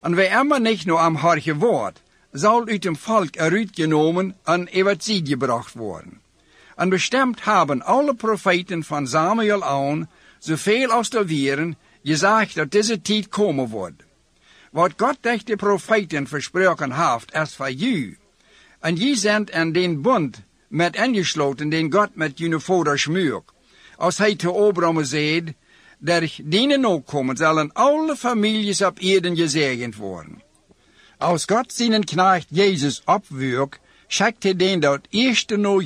En wij immer niet nur am hartje woord, zal uit dem volk eruitgenomen en evangelie gebracht worden. En bestemd hebben alle profeten van Samuel aan, zoveel als er waren, gezegd dat deze tijd komen wordt. Wat God durch de profeten versproken heeft, is voor u. En je bent in den bund met ingesloten, den God met jullie vader smeurt. Als hij te Abraham zei, durch dienen nakomen zullen alle families op aarde gezegend worden. Als God zijn knecht Jezus opwierp, schickt hij den dat eerste naar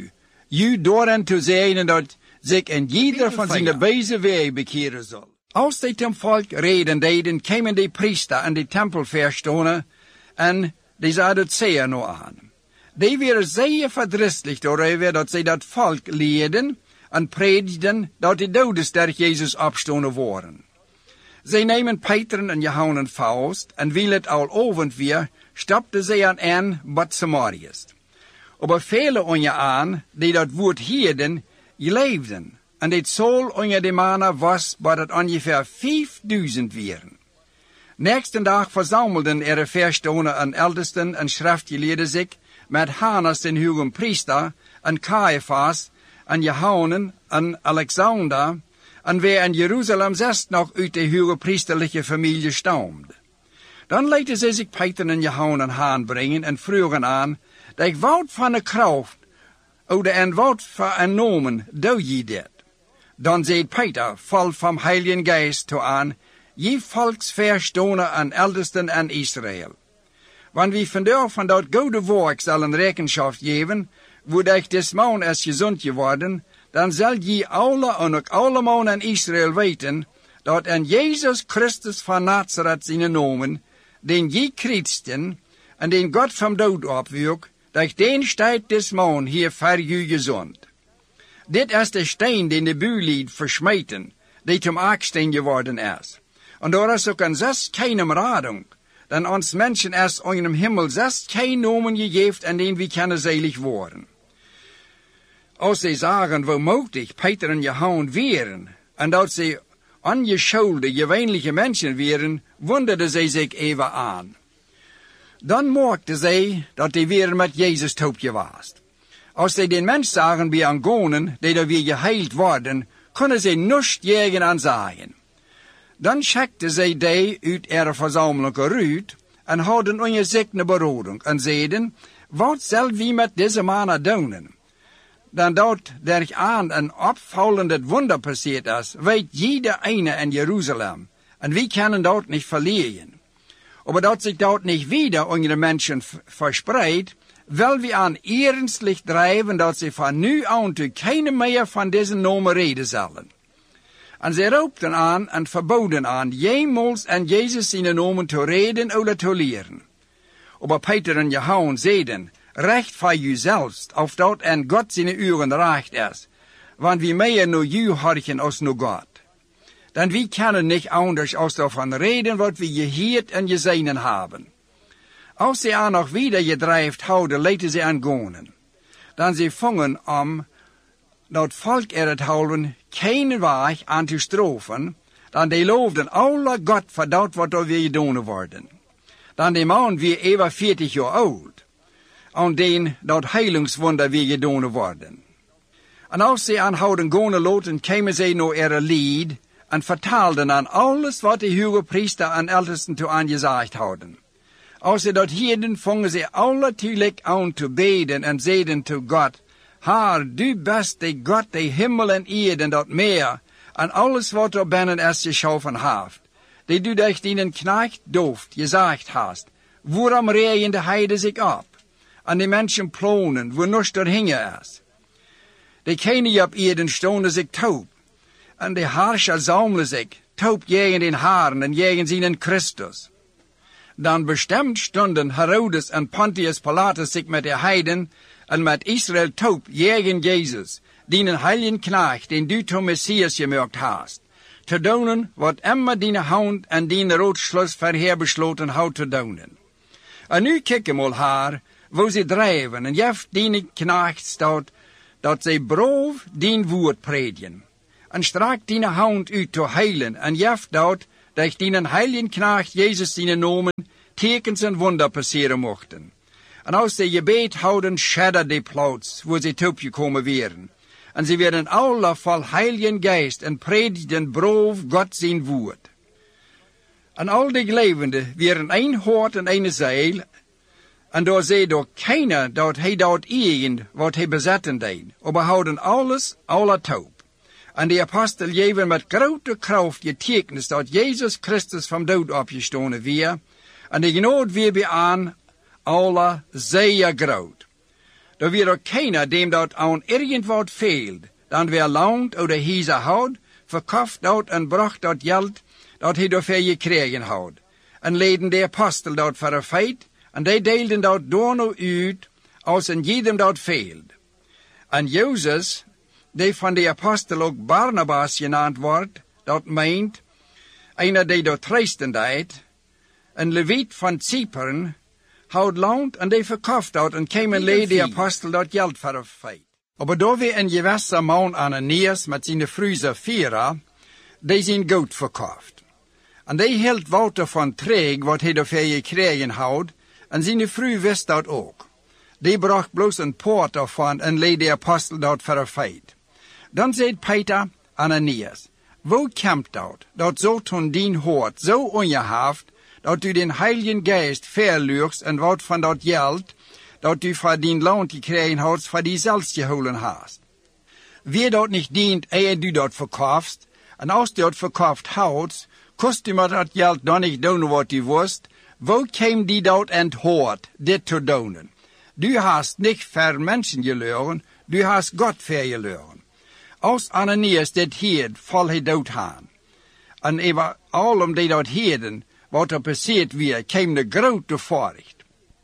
u daarin te zeggen dat zich in ieder van zijn wijze weg bekeren zal. Als die ten volk reden deden, kwamen de priester en de tempelverstoner en die zouden het zeer nou aan. Die waren zeer verdrietig daarover dat zij dat volk leerden en predikten dat de doden sterk Jezus opstonden waren. Zij nemen Peter en Johannes vast, en wil het al ovend weer, stapten zij aan bad Samariërs. Aber vele onder aan, die dat woord hielden, leefden, en dit zal onder de mannen was, waar het ongeveer 5000 waren. Nächsten dag verzamelden er verstoner en ältesten en schriftgeleerden zich, met Hannas den hoge priester, en Caiaphas, en Johannes, en Alexander, en wer in Jeruzalem zest nog uit de hoge priesterlijke familie stamde. Dan lieten ze zich Peter en Johannes aanbrengen en vroegen aan, dat ik woud van de kracht, oder en woud vernomen, doe je dit. Dan zei Peter, vol van Heiligen Geest toe aan, je volksverstoner en ältesten en Israël. Want wie vandaag van dat goede werk zullen rekenschap geven, wodat des man is gezond geworden, dan zal je alle en ook allemaal in Israël weten, dat in Jezus Christus van Nazareth zijn nomen, den je christen, en den God van dood opwierp, dat den staat des man hier voor je gezond. Dit is de steen den de buurlied versmeten, die zum Aksteen geworden is. En daar is ook een zes keinem radung, dan ons mensen is in dem Himmel zes kein nomen gegeven en den we kunnen selig worden. Als ze zagen hoe moedig Peter en Johannes waren, en dat ze ongeschoolde, gewöhnliche mensen waren, wonderden ze zich even aan. Dan merkten zij dat die weer met Jezus toopgewaast. Als ze den mens zagen bij aangonen, die er weer geheild worden, konden ze niets tegen aan zeggen. Dan schikten zij die uit ihre verzameling eruit en hadden ongezegde beroding en zeiden, wat zal wie met deze mannen doen? Dan dat er aan een opvallend wonder passiert is, weet jeder ene in Jeruzalem, en we kunnen dat niet verliezen. Aber dat zich dat niet wieder onder de mensen verspreidt, wil we aan ernstlich drijven dat ze van nu aan toe geen meer van deze namen reden zullen. En ze roepten aan en verboden aan, jemals en Jezus zijn namen te reden of te leren. Aber Peter en Johannes zeiden, recht voor jezelf, of dat en God zijn uren recht is, want wie meer naar u harken als naar God. Dan wie kunnen niet anders als daarvan reden wat we gehoord en gezien hebben. Als ze aan nog wieder gedrijft houden, lieten ze aan gonen. Dan ze vangen om dat volk het houden geen weg aan te strofen, dan die loofden alle God voor dat wat er weer gedaan worden. Dan die man weer even 40 jaar oud, aan den dat heilingswonder weer gedaan worden. En als ze aanhouden gonen loten, kwamen ze naar ihre lied en vertaalden aan alles wat de hoge priester en ältesten toe aangezegd hadden. Als ze dat hielden, vangen ze alle tegelijk aan te beden en zeiden tot God, Heer, du bist de God, de hemel en aarde en dat meer, en alles wat er binnen is geschaffen heeft, die du durch deinen knecht dooft gezegd hast, waarom regen de heide zich op, en de mensen plonen, waar niets er hingen is. De koningen op aarde stonden zich taub, en de herrscher zamelen zich, taub tegen den Herren en tegen zijn Christus. Dan bestemd stonden Herodes en Pontius Pilatus zich met de heiden en met Israël taub tegen Jezus, die heiligen knecht, den du tot Messias gemaakt hast, te doen wat immer die hand en die roodschluss verheerbesloten houdt te doen. En nu kijk mal haar, wo ze drijven, en jeft die knecht staat, dat ze brood dien woord predigen. En strak die hand uit te heilen, en jeft dat die heiligen knecht Jezus die nomen, tekens en wunder passeren mochten. En als ze gebed houden, schadder die plaats, wo ze toepgekomen wären. En ze werden alle vol Heiligen Geist en predigden brav God zijn woord. En al die gelovigen waren een hart en een ziel, en daar zei door keiner dat hij dat eigen wat hij bezetten deed, maar houden alles, alle taub. En de apostel geven met grote kracht getekens dat Jezus Christus van dood opgestonden weer, en de genade weer bij aan alle zeer groot. Er weer ook keiner dem dat aan irgendwat fehlt, dan weer langt oder hieze houd, verkauft dat en bracht dat geld dat hij daarvoor gekregen had. En leden de apostel dat voor een feit, en die deelden dat door nou uit, als en jedem dat fehlt. En Jezus, die van de apostel ook Barnabas genaamd wordt, dat meent, einer die dat reisten deed, een leviet van Cypern, houd land en die verkauft dat en kwam en leed de apostel dat geld voor een feit. Maar daar weer een gewisse man Ananias met zijn vrouw Sapphira, die zijn goud verkauft. En die hield Wouter van Treeg wat hij daarvoor gekregen had, en zijn vrouw wist dat ook. Die bracht bloos een poort daarvan en leed de apostel dat voor een feit. Dan zei Peter Ananias, wo komt dat zo toen dien hoort zo ongehaft, dat u den Heiligen Geest verlucht en wat van dat geld, dat u voor dien land gekregen had, voor die zelfs geholen haast. Wie dat niet dient, eer du dat verkauft, en als du dat verkauft houdt, kost u met dat geld dan niet doen wat u wist, wo kwam die dat en hoort, dit te doen? Du hast niet voor mensen geleuren, du hast God vergeleuren. Als Ananias dit hield, val hij dood aan. En over allem die dat hielden, wat er passeerd weer, kwam de grote furcht.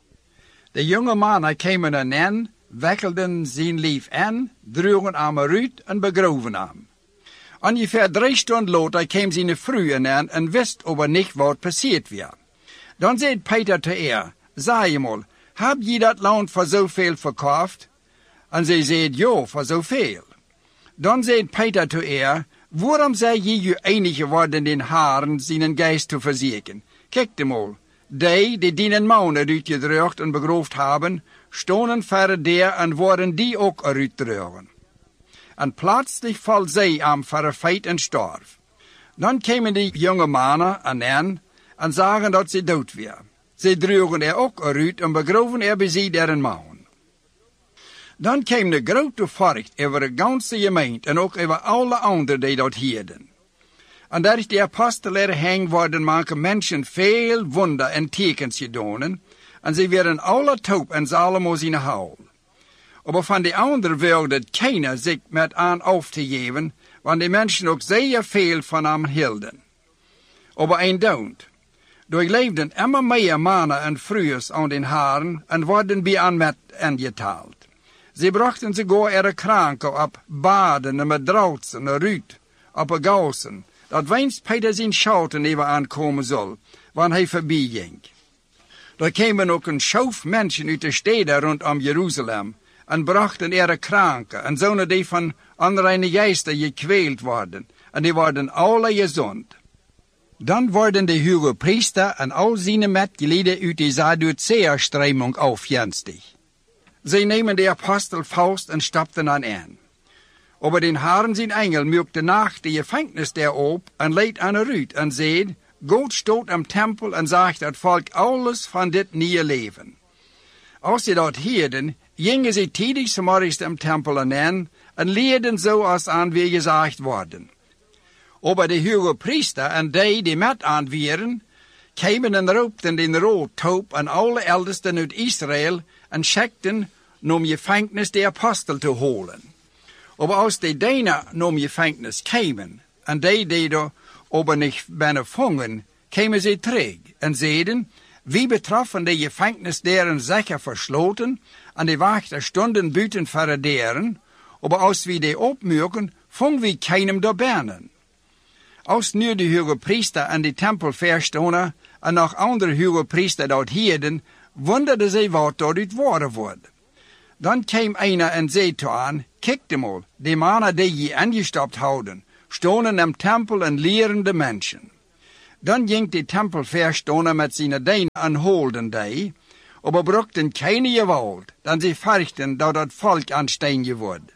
De jonge mannen kwamen aan, wekkelden zijn lief aan, droegen hem eruit en begroven hem. Ongeveer 3 stunden later kwam zijn vrouw aan en wist over niet wat passeerd werd. Dan zei Peter te haar, zeg je mal, heb je dat land voor zoveel verkauft? En zij zei, ja, voor zoveel. Dan zei Peter te haar, waarom zei je je enige worden in haren zijn geest te verzekeren? Kijk mal, die dienen mannen uitgedrukt en begroofd hebben, stonden verder der en worden die ook uitdrugen. En plötzlich valt zij aan voor een feit en storf. Dan kwamen die jonge mannen aan en zagen dat ze dood waren. Ze droegen ook uit en begroven bij zij der een man. Dan kwam de grote furcht over de ganse gemeente en ook over alle anderen die dat hielden. En daar is de apostel heen worden maken mensen veel wunder en tekens gedaan, en ze werden alle taub en Salomo zijn huil. Maar van de anderen wilde keiner zich met aan af te geven, want de mensen ook zeer veel van hem hielden. Maar een don't. Door leefden immer meer mannen en vrouwen aan den haren en worden bij aan met ingetaald. Ze brachten sogar ihre kranken op baden en met drautsen en ruut, op een gausen, dat weinst Peter zijn schouten even aankomen zal, wanneer hij voorbij ging. Er kwamen ook een schouf mensen uit de steden rondom Jeruzalem en brachten ihre kranken en zonen die van onreine geesten gekweeld worden, en die worden alle gezond. Dan worden de hoge priester en al zijn metgeleden uit de Sadduceerströmung aufjenstig. Zij nemen de apostel Faust en stapten aan. Aber den Herren zijn engel mögte nach de gevangenis der op en leed aan eruit en zei, God stoot am tempel en zag dat volk alles van dit nieuwe leven. Als ze dat hielden, gingen ze tidig morgens am tempel aan en leerden zoals aan wie gezegd worden. Aber de hoge priester en die met aan waren, kwamen en roepten den roodtoop en alle eldesten uit Israël en schekten om gevangenis de apostel te holen. Aber als die Denen om gevangenis kwamen, en die er aber niet bijna vangen, kwamen ze terug en zeiden, wie betroffen de gevangenis deren zeker versloten, en de wachter stonden buiten voor deren, aber als we die opmerken, vangen we keinem der Bernen. Als nu de hoge priester en de tempelverstoner en nog andere hoge priester dat hielden, wonderden ze wat daaruit worden wordt. Dan kwam einer en zei te aan, kijk mal, de mannen die je aangestopt houden, stonden am tempel en leren de mensen. Dan ging de tempelverstoner met zijn deen en holden die, aber brukten keine gewalt, dan ze verchten dat het volk aansteen geworden.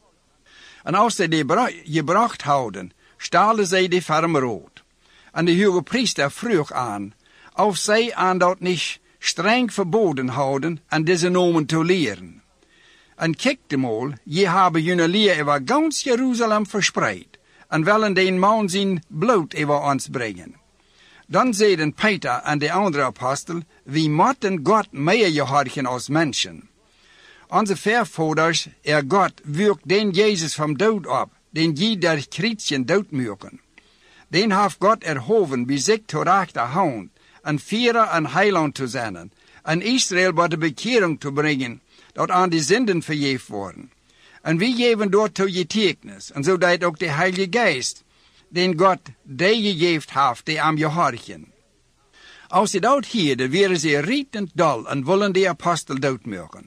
En als ze die gebracht houden, staalden zij de farm rood. En de hoge priester vroeg aan, of zij aan dat niet streng verboden houden en deze nomen te leren. En kijk mal, je hebben jullie leer over ganz Jeruzalem verspreid, en willen de man zijn bloed over ons brengen. Dan zeiden Peter en de andere apostel, we moeten God meer gehorchen als mensen. Onze voorvaders, God wirkt den Jezus van dood op, den je der Christen doodmaken. Den heeft God erhoven bij zich te rechterhand, en vieren en heiland te zenden, en Israël bij de bekering te brengen, dat aan de zinden vergeefd worden. En wie geven door toe getekens, en zodat ook de Heilige Geest, den God die gegeven heeft, die aan gehorchen. Als ze dat hielden, werden ze rietend dol en willen de apostel doodmaken.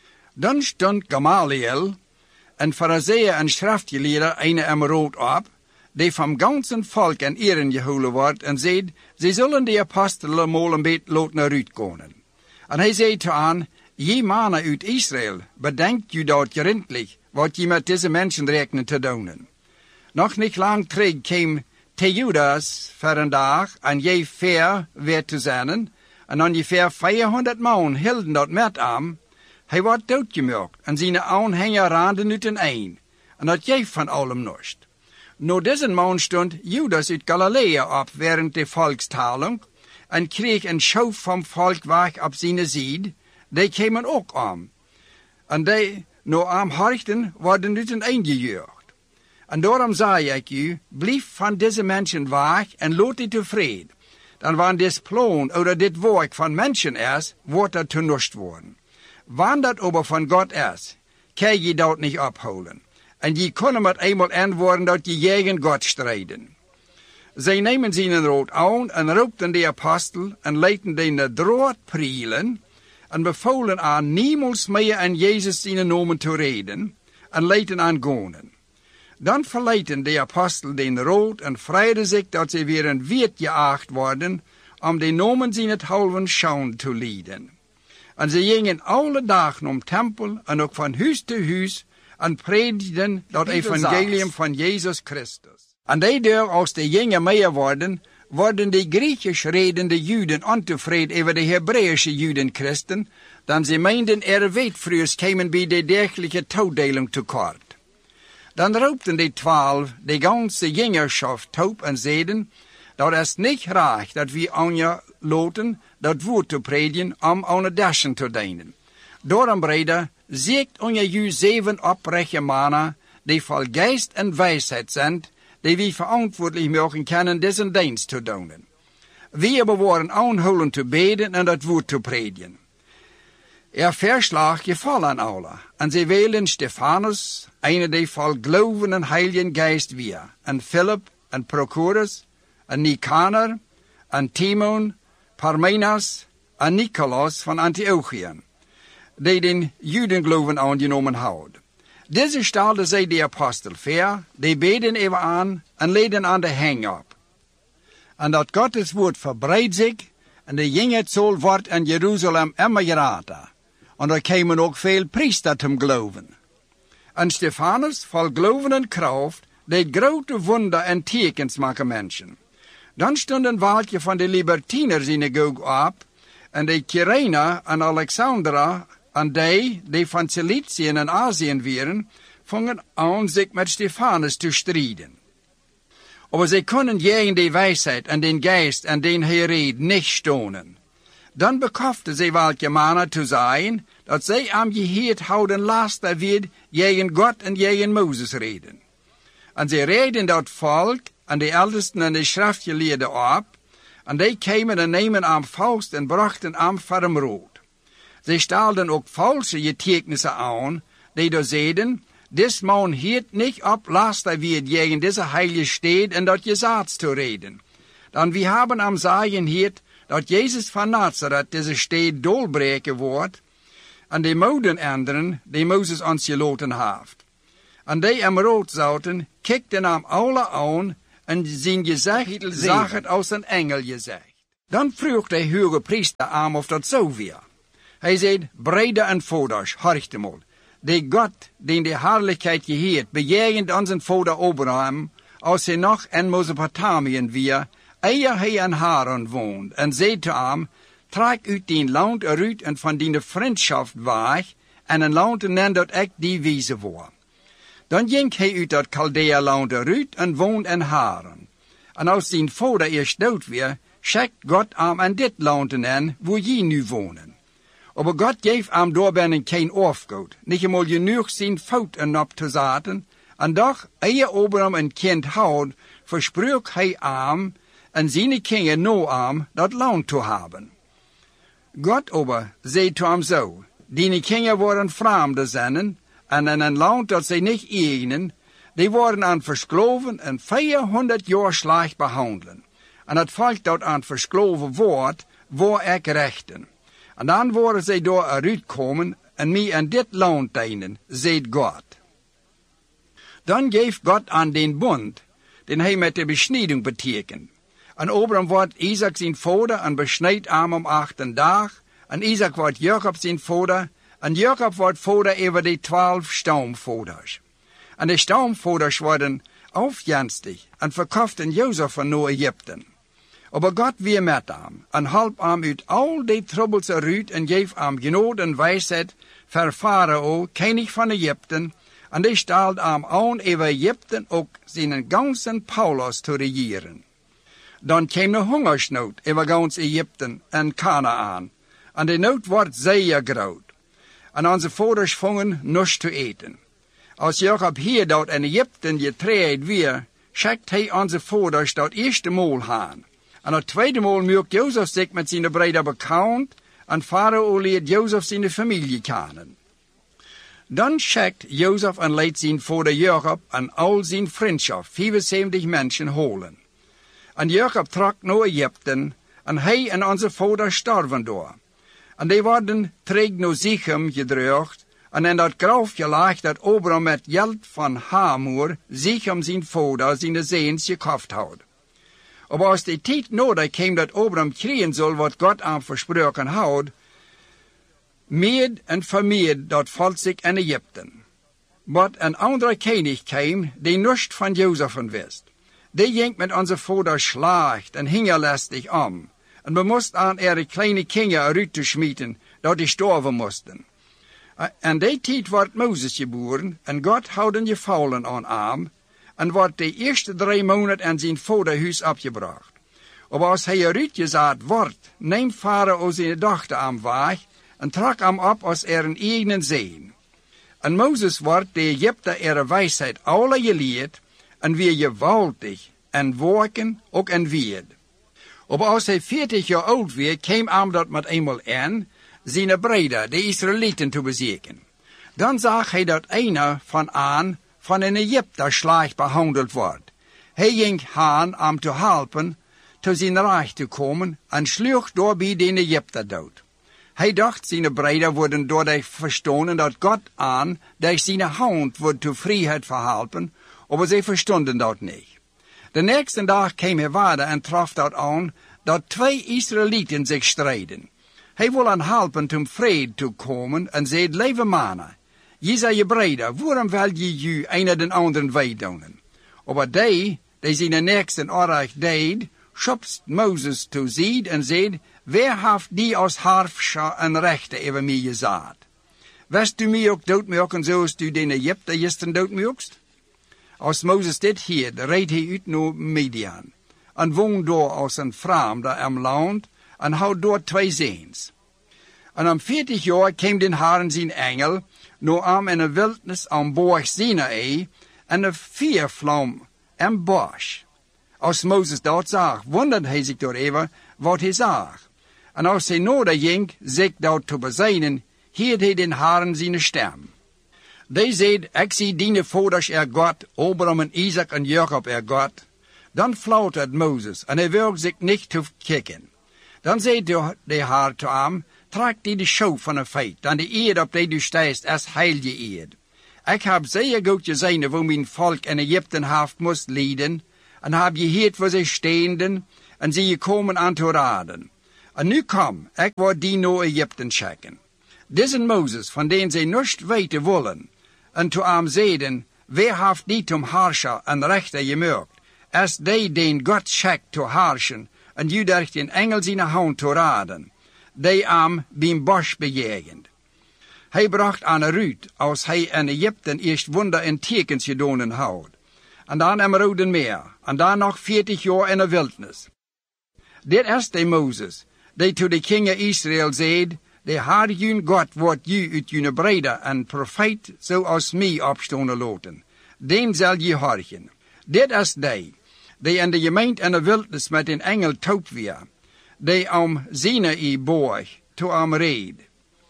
Dan stond Gamaliel, een Farizeeër en schriftgeleerde, een rood op, die van ganzen volk en eren gehouden wordt, en zei, ze zullen de apostelen mal een beetje laten uitkomen. En hij zei te aan, je mannen uit Israël, bedenkt u dat gerindelijk, wat je met deze mensen rekenen te doen. Nog niet lang terug kwam Theudas voor een dag, en je ver werd te zenden, en ongeveer 400 man hielden dat met hem. Hij werd doodgemaakt, en zijn aanhanger randen uit een een, en dat jij van allem nust. Na deze man stond Judas uit Galilea op während de volkstaling, en kreeg een schoof van volk weg op zijn zijde, die kwamen ook aan. En die, na am horchten, worden uit een een gejuicht. En daarom zei ik u, blijf van deze mensen weg en laat die tevreden. Dan wanneer dit plan oder dit werk van mensen is, wordt dat tenust worden. Wanneer dat aber van God is, kan je dat niet ophouden. En je kunnen met eenmaal antwoorden dat je tegen God strijden. Zij nemen zijn rood aan en roepten de apostel en leiden de naar drood prielen en bevolen aan niemals meer aan Jezus zijn namen te reden en leiden aan gonen. Dan verleiden de apostel den rood en vreiden zich dat ze weer een wet geacht worden om de namen zijn het halven schaun te leiden. En ze gingen alle dagen om tempel en ook van huis te huis en predikten dat evangelium van Jezus Christus. En daardoor, als de jongen meer worden, worden de Griechisch redende Juden ontevreden over de Hebreeuwse Juden-Christen, dan ze meenden wetfruurs kwamen bij de dergelijke toedeling tekort. Dan roepten de 12 de ganse jongerschaft op en zeiden, dat is niet graag dat we aan je laten dat woord te prediken om aan het dashen te dienen. Daarom, breder, ziekt aan je 7 oprechte mannen, die vol geest en wijsheid zijn, die we verantwoordelijk maken kunnen deze dienst te doen. We worden aanhouden te beden en dat woord te prediken. Verslag geval aan alle, en ze wählen Stefanus, een die vol geloven en heiligen geest weer, en Philip, en Prochorus, en Nicanor, en Timon, Parmenas, en Nicolaas van Antiochië, die den Judengeloven aangenomen houden. Deze stelden zij de apostel voor, die beden even aan en leden aan de hang op. En dat Gottes woord verbreidt zich, en de jongerszool wordt in Jeruzalem immer geraten. En er kwamen ook veel priesters te geloven. En Stefanus, vol geloven en kracht, deed grote wunder en tekens maken mensen. Dan stond een waaltje van de Libertiner synagoge op, en de Kyrena en Alexandra, en die van Cilicië en Azië waren, vangen aan zich met Stefanus te strijden. Maar zij konden tegen de wijsheid en den geest en den herred niet stonen. Dan bekoften zij welke mannen te zijn, dat zij am geheerd houden laster weer tegen God en tegen Mozes reden. En zij reden dat volk en de ältesten en de schriftgeleerden op, en die kwamen en nemen am vast en brachten am farmrood. Zij stelden ook valse getekenissen aan, die door zeiden, dis man hield niet op laster weer tegen deze heilige stad en dat gezaad te reden. Dan we hebben am zeggen hield, dat Jezus van Nazareth deze stad dolbreken wordt, en de moden änderen, die Mozes ons gelaten heeft. En die am rood zouten, kikten am alle aan, en zijn gezicht zag het als een engel gezicht. Dan vroeg de hoge priester aan of dat zo weer. Hij zei, breder en vaders, horcht eenmaal. De God, die de heerlijkheid geheerd, bejegend onze vader Abraham, als hij nog in Mesopotamië weer, eer hij in Haran woont, en zei te hem, trek uit dien land eruit en van die vriendschap weg, en een land neem dat ik die wijze voor. Dan ging hij uit dat Chaldea-land eruit en woont in Haran. En als zijn vader eerst dood weer, schickt God hem in dit land in, waar je nu wonen. Aber God geeft hem doorbinnen geen afgoed, niet eenmaal genoeg zijn fout en op te zetten, en doch, eer Abraham een kind houdt, verspreekt hij hem en zijn kinderen na hem dat land te hebben. God aber zei te hem zo, die kinderen worden vreemden zijn, en in een land dat zij niet eigenen, die worden aan versloven en 400 jaar slecht behandelen. En het volk dat aan versloven wordt, waar ik rechten. En dan worden zij door eruit komen en mij in dit land dienen, zegt God. Dan geeft God aan den bond, den hij met de besnijding betekent. En Abraham wordt Isaac zijn vader en besnijdt hem om 8 dag. En Isaac wordt Jacob zijn vader. En Jacob wordt vader over de 12 stamvaders. En de stamvaders worden afjenstig en verkochten Jozef naar Egypte. Aber God weer met hem en helpt hem uit al die troubles eruit en geeft hem genade en wijsheid voor Farao, koning van Egypte, en die stelt hem aan over Egypte ook zijn ganzen Paulus te regeren. Dan kwam de hongersnood over gans Egypte en Kanaan, en de nood wordt zeer groot. En onze vaders vangen niets te eten. Als Jacob hier dat in Egypte getreed weer, schikt hij onze vaders dat eerste maal aan. En het tweede maal maakt Jozef zich met zijn broeder bekend, en Farao leert Jozef zijn familie kennen. Dan schikt Jozef en leidt zijn vader Jacob en al zijn vriendschap 75 mensen holen. En Jacob trok naar Egypte, en hij en onze vader sterven door. En die worden terug naar Sichem gedraagd, en in dat grafje lag dat Abraham met geld van Hamor Sichem zijn vader zijn zeens gekocht had. Aber als die tijd nodig kwam dat Abraham krijgen zal wat God hem versproken had, meer en vermeerd dat volk zich in Egypte. Maar een andere koning kwam, die niets van Jozef wist. Die ging met onze vader slecht en hingerlastig om. En we moesten aan ihre kleine kinderen eruit te schmieten, dat die sterven moesten. En die tijd wordt Mozes geboren, en God houden gevallen aan hem, en wordt de eerste 3 maanden in zijn vaderhuis opgebracht. Maar als hij eruit gezet wordt, neemt Farao zijn dochter hem weg, en trok hem op als een eigen zoon. En Mozes wordt de Egypte ihre wijsheid alle geleerd, en weer gewaltig, en werken ook en weer. Maar als hij 40 jaar oud werd, kwam hem dat met eenmaal in, zijn broeder, de Israëlieten, te bezieken. Dan zag hij dat een van een Egypter slecht behandeld wordt. Hij ging heen om te helpen, tot zijn recht te komen, en sloeg door bij de Egypter dood. Hij dacht, zijn broeder worden door de verstonden dat God aan, dat zijn hand wordt te vrijheid verhelpen, maar zij verstonden dat niet. De nächste dag kwam hij verder en trof dat aan, dat 2 Israëlieten zich strijden. Hij wil aan helpen om vrede te komen en zei, lieve mannen, je zei je broeder, waarom wil je een den anderen wegdoen? Maar die zijn de nächste oorlog deed, schopst Mozes te ziet en zei, wie heeft die als herrscher en rechter over mij gezet? Wist u mij ook doodmaken zoals u de Egypter gisteren doodmaakst? Als Mozes dit hier, reed hij uit naar Midian, en woont door als een vreemde in land, en houdt door 2 zoons. En om 40 jaar kwam den Herren zijn engel, naar hem in de wildnis aan Berg Sinai, en een vuurvlam en bosch. Als Mozes dat zag, wonderde hij zich daarover wat hij zag. En als hij nader ging, zich dat te bezinnen, hield hij den Herren zijn stem. Die zei, ik zie die vaders God, Abraham en Isaac en Jacob God. Dan flautert Mozes, en hij wilde zich niet te kijken. Dan zei de Heer te hem, trek die de show van een feit, dan de eed op die du stijst als heilige eed. Ik heb zeer goed gezien hoe mijn volk in Egypte heeft moest lijden, en heb je gehoord waar zij steenden, en zie je komen aan te raden. En nu kom, ik word die naar Egypten schikken. Deze Mozes, van den zij niets weten willen, en to hem zeiden, wie heeft die tom harscher en rechter gemaakt, als die den God schikt te harschen, en je durch den engel zijn hand te raden, die hem beim Bosch bejegend. Hij bracht aan Ruut, als hij in Egypten eerst wunder en tekens gedaan had. En dan am Rode Meer, en dan nog 40 jaar in de wildnis. Dit is de Mozes, die to de kingen Israël zeid, de Heer jun God wordt je uit june breder en profeet zoals mij opstonden loten. Den zal je horchen. Dit is die in de gemeente in de wildnis met een engel taub weer, die om Sinai borg to am reed.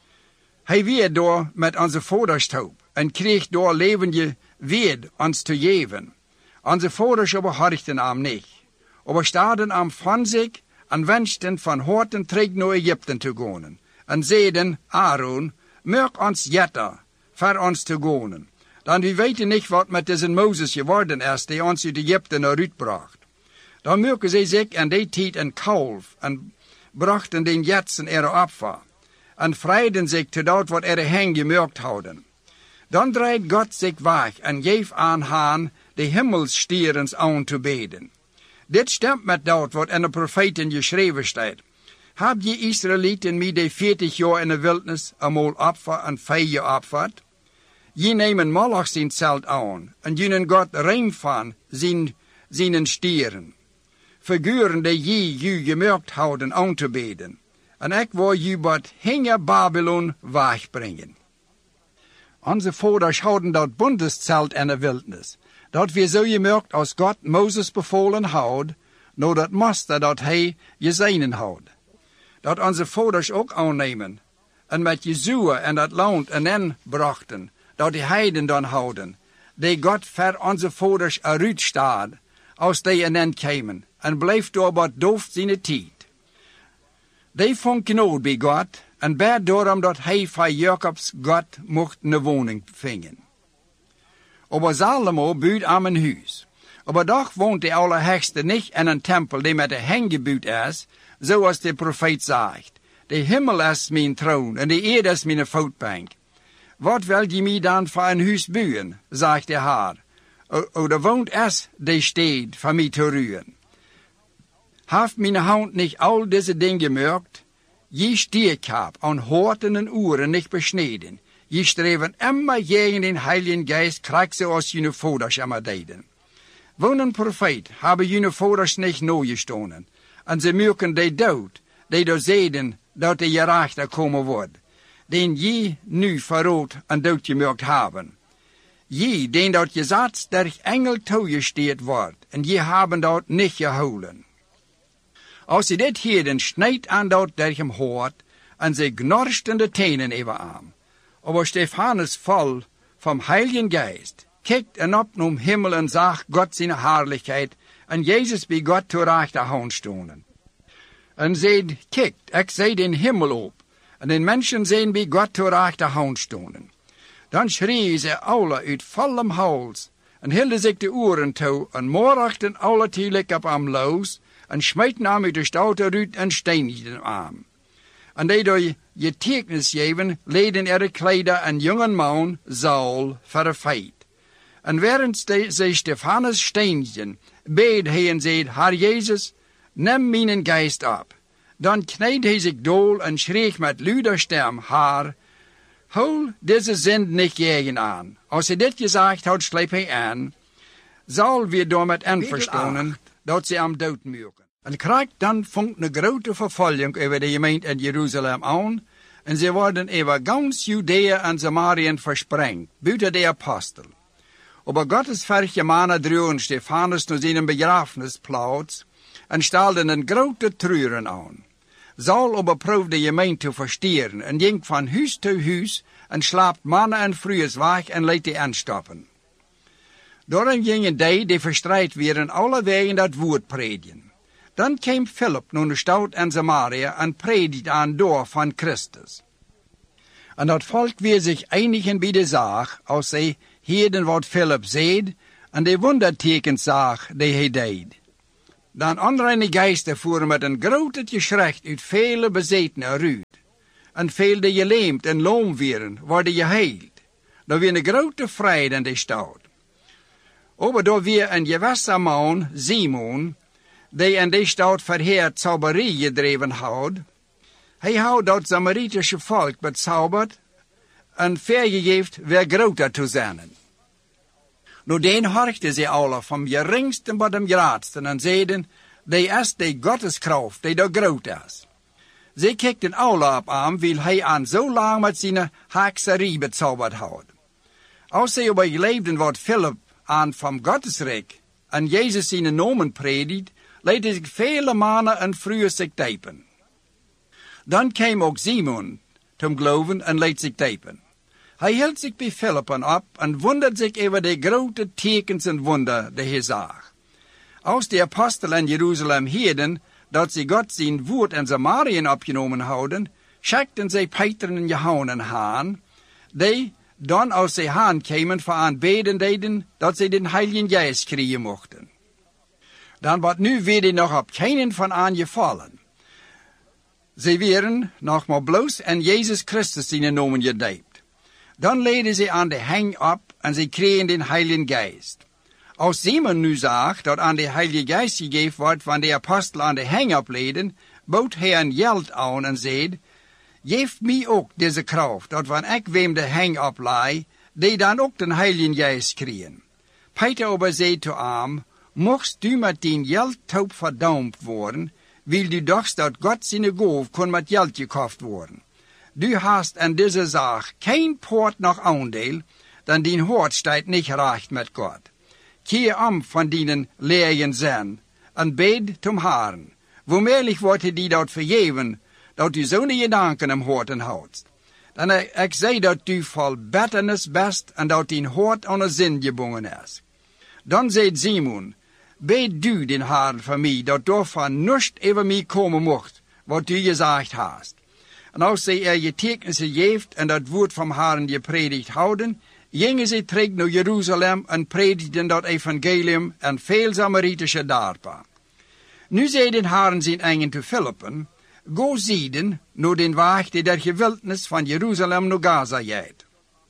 Hij weer door met onze vaders taub en kreeg door levende weed ons te geven. Onze vaders horchten am niet, aber staden am van zich en wensten van horten terug naar Egypten te gaan. En zeiden, Aaron, maak ons jetter, voor ons te gaan. Dan we weten niet wat met deze Mozes geworden is, die ons uit Egypten eruit bracht. Dan maken zij zich in die tijd een kalf en brachten den jetsen er opfer. En vrijden zich te dat wat er hen gemerkt hadden. Dan draait God zich weg en geeft aan hen de hemelsstierens aan te beden. Dit stemt met dat wat in de profeten geschreven staat. Heb je Israëlieten mij de 40 jaar in de wildnis eenmaal opfer en vee opvat? Je nemen Moloch zijn zelt aan en junen God rein van zijn stieren. Figuren die je gemerkt houden aan te beden. En ik wil je wat hinger Babylon wegbrengen. Onze vaders houden dat bundeszelt in de wildnis. Dat we zo gemerkt als God Mozes bevolen had, nou dat moest dat hij gezegend had. Dat onze vaders ook aannemen en met Jezua en dat land en hen brachten, dat die heiden dan houden, die God voor onze vaders eruit staat, als die en hen kwamen, en bleef door wat doof zijn tijd. Die vond genood bij God en bad daarom dat hij van Jacobs God mocht een woning vingen. Aber Salomo buurt aan een huis. Aber doch woont de Allerhegste niet in een tempel die met de hen gebuurd is, zoals de profeet zegt. De hemel is mijn troon en de aarde is mijn voetbank. Wat wil je mij dan voor een huis buren, zegt de Heer. Oder woont es de stad van mij te ruwen. Heeft mijn hand niet al deze dingen gemerkt? Je stierkap aan horten en uren niet besneden. Je streven immer gegen den Heiligen Geist, krijg zoals jullie vaders immer deden. Woon een profeet hebben jullie vaders niet nagestonden. En ze merken de dood, die door zeiden dat de gerechter komen wordt. Den je nu verrood en dood gemerkt hebben. Je, den dat gezet der engel toegesteerd wordt, en je hebben dat niet gehouden. Als je dit heden snijdt aan dat der hem hoort, en ze gnorsten de tenen even aan. Aber Stephanus vol vom Heiligen Geist kijkt en op naar Himmel en zag God zijn Herrlichkeit en Jezus bij God te rechter hand stonden. En zeid, kijkt, ik zei den Himmel op en den mensen zijn bij God te rechter hand stonden. Dan schrieën ze alle uit vollem hals en hielden zich de oren toe en morachten alle tegelijk op hem los en smeten hem uit de stoute ruut en steenigden hem. En die door je tekens geven, leden er kleider een jonge man, Saul, voor de feit. En während ze Stephanus steenigden, beed hij en zei, Heer Jezus, neem mijn geest op. Dan kneed hij zich dool en schreef met luider stem, Heer, hol deze zend niet tegen aan. Als hij dit gezegd had, sleep hij aan. Saul weer door met einverstonden, dat ze hem doodmuren. En krijgt dan vangt een grote vervolging over de gemeente in Jeruzalem aan, en ze worden over ganz Judea en Samarien versprengd, buiten de apostel. Aber Gottes verche mannen droegen Stephanus naar zijn begrafenisplaats en stelden een grote treuren aan. Saul aber proefde de gemeente te verstieren en ging van huis tot huis en slaapt mannen en vrouwen weg en liet die aanstoppen. Daarom gingen die verstrijd werden alle wegen dat woord predigen. Dan kwam Philip naar de stad in Samaria en predikte aan door van Christus. En dat volk weer zich einigen bij de zaak, als zij hielden wat Philip zeid, en de wondertekens zag die hij deed. Dan onreine geesten voeren met een groot geschrecht uit vele bezetenen eruit. En veel die geleemd en loom werden, worden geheeld. Er weer een grote vrede in de stad. Aber daar weer een gewasser man, Simon, die in de stad verheerd zauberie gedreven had. Hij had dat Samaritische volk bezauberd en vergegeven weer groter te zijn. Nu den horchten ze alle, van geringsten tot de grootsten, en zeiden, die is de Gotteskraft, die daar groot is. Ze kijkten alle op hem, wil hij aan zo lang met zijn hekserie bezauberd had. Als ze overleefden wat Philip aan van Gottesrijk en Jezus zijn nomen predikt, lieten zich vele mannen en vrouwen zich typen. Dan kwam ook Simon te geloven en liet zich typen. Hij hield zich bij Philippen op en wonderde zich over de grote tekens en wonder die hij zag. Als de apostelen in Jeruzalem hoorden dat ze God zijn woord in Samarien opgenomen hadden, schikten zij Peter en Johannes aan, die dan als zij aankwamen voor aanbeden deden, dat zij den Heiligen Geest krijgen mochten. Dan wordt nu weer nog op keinen van aangevallen. Zij werden nog maar bloos en Jezus Christus zijn nomen gedoopt. Dan leidden ze aan de hang op en ze kregen den Heiligen Geest. Als Simon nu zag dat aan de Heilige Geest gegeven wordt van de apostel aan de hang opleden, bood hij een geld aan en zei, geef mij ook deze kracht, dat wanneer ik wem de hang oplei, die dan ook den Heiligen Geest krijgen. Peter aber zei te hem, mocht du met die geld taub verdaumd worden, wil du dacht dat God zijn goof kon met geld gekocht worden. Du hast in deze zaak geen poort nog aandeel, dan die hoort staat niet recht met God. Keer om van die leien zijn, en bid tom Herren. Womelig wordt die dat vergeven, dat u zo'n gedanken hem hoorten houdt. Dan ik zei dat u vol betternis best, en dat die hoort aan een zin gebonden is. Dan zei Simon, bid du den Herren voor mij, dat daarvan niets over mij komen mocht, wat u gezegd hast. En als zij getekenissen geeft en dat woord van Herren gepredikt houden, gingen ze terug naar Jeruzalem en predikten dat evangelium en veel Samaritische dorpen. Nu zei den Herren zijn engel te Philippen, go zieden naar den weg die der gewildnis van Jeruzalem naar Gaza gaat.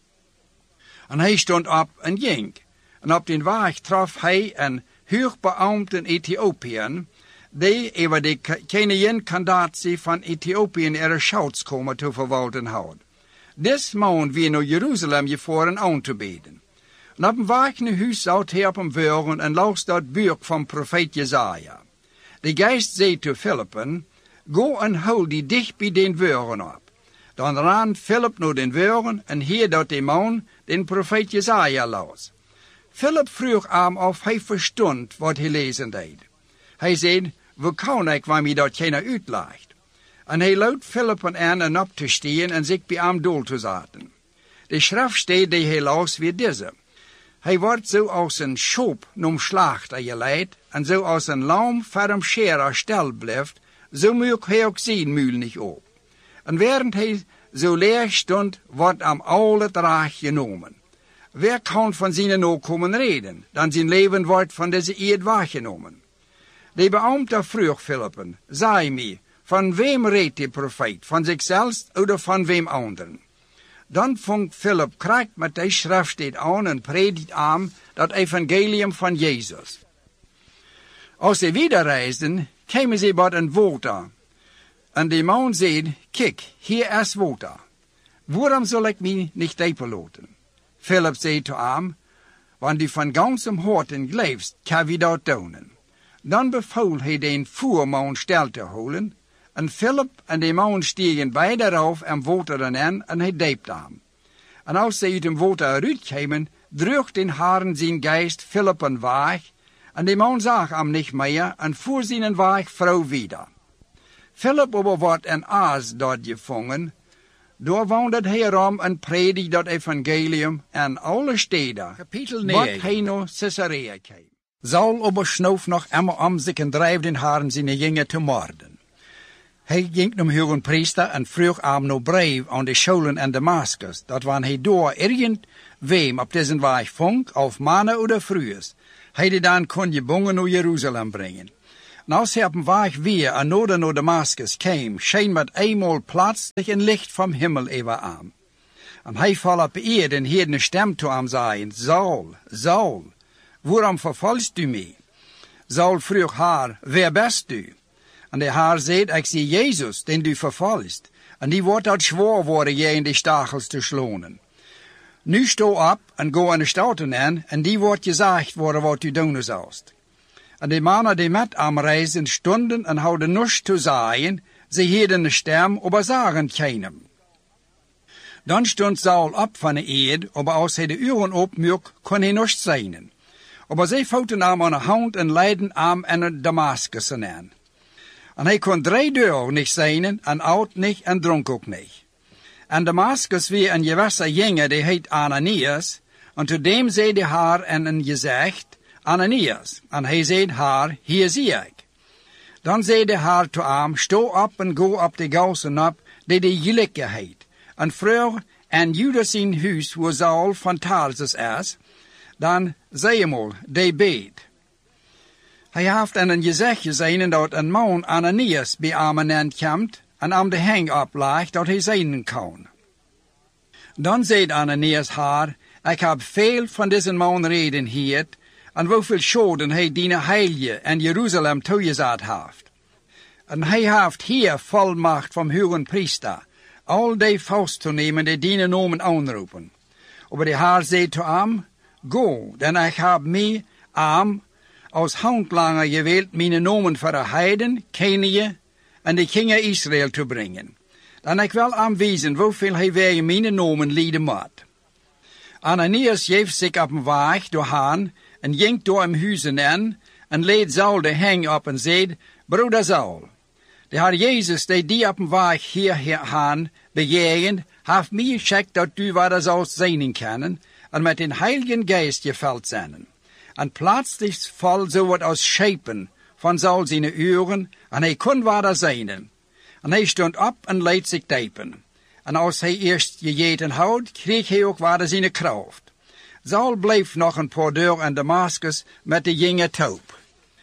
En hij stond op en ging. En op den weg trof hij een hoogbeambte Ethiopiër, die over de Kanaankandatie van Ethiopië er schouts komen te verwalten had. Des man weer naar Jeruzalem gevaren aan te beden. En op een weg naar huis zou hij op hem weuren en las dat buik van profeet Jesaja. De geest zei te Philippen, go en hou die dicht bij den weuren op. Dan ran Philip naar den weuren en hier dat de man den profeet Jesaja las. Philip vroeg hem of hij verstond wat hij lezen deed. Hij zei, hoe kan ik waarmee dat geen uitlegt? En hij luidt Philippen aan en op te staan en zich bij hem doel te zetten. De schriftsteed die hij las weer deze. Hij wordt zo als een schop nom slachter geleid en zo als een lam voor hem scherer stel blijft, zo moet hij ook zijn muil niet op. En während hij zo leer stond, wordt hem al het recht genomen. Wer kan van zijn nakomen reden, dan zijn leven wordt van deze eed weggenomen. De beambte vroeg Philippen, zei mij, van wem redt de profeet, van zichzelf of van wem anderen? Dan vond Philip kracht met de schriftsteed aan en predikt aan dat evangelium van Jezus. Als ze wieder reisden, kwamen ze bij een water. En de man zei, kijk, hier is water. Waarom zal ik mij niet dieper laten? Philip zei te hem, want du van ganzem harten geloofst, kan we dat doen. Dan beval hij den voerman stil te houden, en Philip en de man stiegen beide eraf en waterden aan en hij deepte hem. En als ze uit dem water uitkwamen, droeg den Herren zijn geest Philip een weg, en de man zag hem niet meer en voer zijn weg vrouw wieder. Philip aber wordt een aas dort gevangen, door wandelt hij erom en predikt dat evangelium aan alle steden, Kapitel 9. wat hij naar Caesarea kwam. Saul aber schnoof nog immer om zich en dreef den Herren zijn jongen te moorden. Hij ging naar hoge priester en vroeg hem nog brief aan de scholen in Damascus, dat wanneer hij door irgendwem op deze weg vond, of mannen of vrouwen, hij die dan kon gebonden naar Jeruzalem brengen. En als hij op een weg weer en noorden naar Damascus kwam, scheen met eenmaal plötzlich een licht vom Himmel over hem. En hij viel op eerd en hoorde een stem toe hem zeggen, Saul, Saul, waarom vervolgst u mij? Saul vroeg haar, wer bist u? En de Heer zei, ik zie Jezus, den du vervolgst. En die wordt uit zwaar worden je in de stachels te slonen. Nu sto op en go in de stouten in, en die wordt gezegd worden wat u doen zoust. En de mannen die met hem reizen stonden en hadden niets te zeggen, ze hielden de stem, maar zagen keinem. Dan stond Saul op van de eed, maar als hij de uren opmerk, kon hij niets zijn. Maar zij vouten hem aan de hand en leidden hem in Damascus aan. En hij kon 3 dagen niet zijn, en oud niet, en dronk ook niet. En Damascus weer een gewisse jongen, die heet Ananias, en tot dem zei de Heer en een gezicht, Ananias. En hij zei haar, hier zie ik. Dan zei de Heer tot hem, sto op en go op de gauzen op, die de Jelikke heet. En vroeg en Judas in huis, waar Saul van Tarsus is, dan zei hem al, die beet. Hij heeft in een gezicht gezien dat een man Ananias bij hem komt en hem de heng oplegt dat hij zien kan. Dan zei Ananias haar, ik heb veel van deze man reden gehoord en hoeveel schoden hij diene heilige in Jeruzalem toegezet heeft. En hij heeft hier volmacht van hoge priester, al die vast te nemen die diene nomen aanroepen. Maar de Heer zei tot hem, go, dan ik heb mij als handlanger gewild mijn nomen voor de heiden, Kenië en de kingen Israël te brengen. Dan ik wil aanwijzen hoeveel hij weer mijn nomen lieden moet. Ananias geeft zich op een weg doorheen en ging door hem huizen in en leed Saul de heng op en zei, broeder Saul, de Heer Jezus die op een weg hierheen begegend, heeft mij geschickt dat u wat zoust zijn kennen en met een heiligen geest gevuld zijn. En plötzlich val zo wat als schepen van Saul zijn uren, en hij kon wat zijn. En hij stond op en leed zich diepen. En als hij eerst gegeten had, kreeg hij ook wat zijn kracht. Saul bleef nog een paar dagen in Damascus met de jonge taub.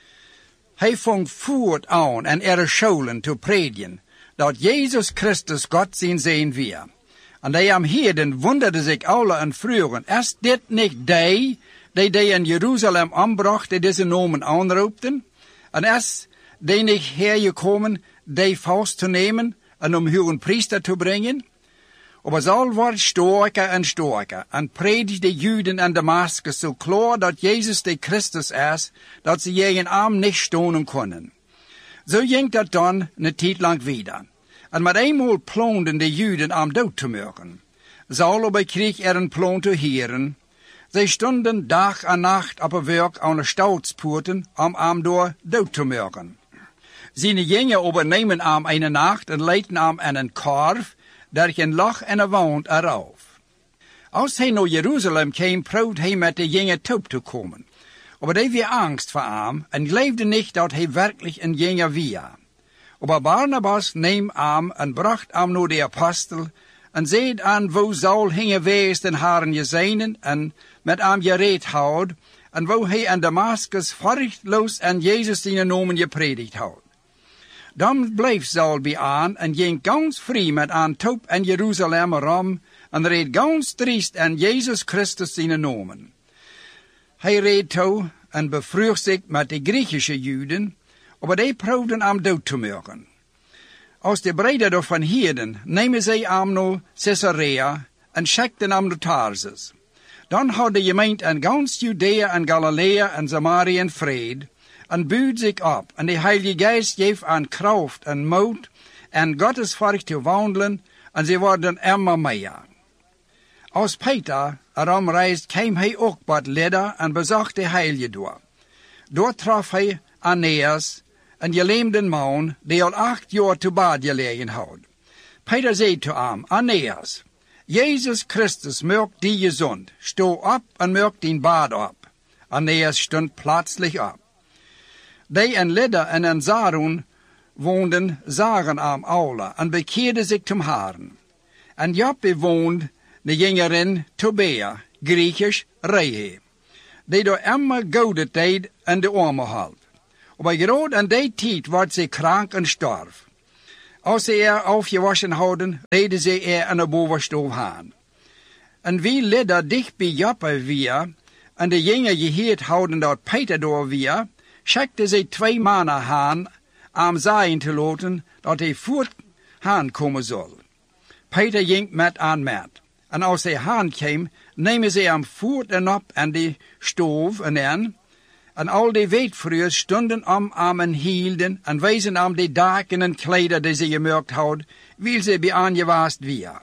Hij vond voort aan en scholen te predigen, dat Jezus Christus God zijn weer. En die hem hielden wonderden zich alle en vroegen, is dit niet die in Jeruzalem aanbracht, die deze nomen aanroepten? En is die niet hergekomen, die vast te nemen en om hoge priester te brengen? Maar Saul wordt sterker en predigde Juden in Damascus zo klaar dat Jezus de Christus is, dat ze tegen hem niet stonen konden. Zo ging dat dan een tijd lang weer. En met eenmaal ploonden de Juden hem dood te maken. Saul bekreeg een plan te heren. Zij stonden dag en nacht op het werk aan de stoutspoorten om hem door dood te maken. Zijn jongen overnemen hem een nacht en leiden hem in een korf, daar geen loch en een wand eraf. Als hij naar Jeruzalem kwam, probeerde hij met de jonge taub te komen. Maar die weer angst voor hem en geloofde niet dat hij werkelijk een jongen was. Maar Barnabas nam hem en bracht hem naar de apostel en zei aan wo Saul hing geweest en haren gezien en met hem gereed had en wo hij in Damascus vruchtloos en Jezus zijn nomen gepredikt had. Dan bleef Saul bij aan en ging ganz vrij met aan taub in Jeruzalem rom en reed ganz triest en Jezus Christus zijn nomen. Hij reed toe en bevroeg zich met de Griechische Juden, maar die probeerden hem dood te maken. Als de breider daarvan hielden, namen zij hem naar Caesarea en schikten hem naar Tarsus. Dan had de gemeente in ganz Judea en Galilea en Samaria en vrede, en buurde zich op, en de Heilige Geest geeft aan kracht en moed, en Gottes volk te wandelen, en ze worden immer meer. Als Peter erom reist, kwam hij ook bij het Lydda en bezocht de Heilige door. Daar trof hij Aeneas, een gelähmde man, die al 8 jaar te bad gelegen had. Peter zei tot hem, Aeneas, Jezus Christus maakt die gezond. Sto op en maak die bad op. Aeneas stond plötzlich op. Die in Lydda en in Saron woonden zagen am alle en bekeerden zich zum Herrn. En Joppe woonde de jengerin Tobia, Griechisch Rehe, die door immer gouden tijd en de armen had. Maar groot aan die tijd werd ze krank en starf. Als ze aufgewaschen hadden, reden ze aan de bovenstoof aan. En wie lidder dicht bij Joppe weer, en de jongen gehoord hadden dat Peter door weer, schikten ze 2 mannen aan, om zeggen te laten dat hij voort haan komen zal. Peter ging met aan met. En als hij haan kwam, nemen ze hem voort en op aan de stoof en al die weetvrouwen stonden om en hielden en wezen om de daken en kleder die ze gemerkt hadden, wil ze bij aangewaast weer.